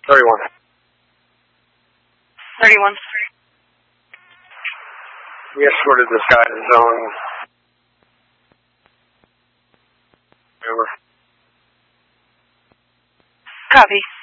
31. 31. We escorted this guy to zone. Over. Copy.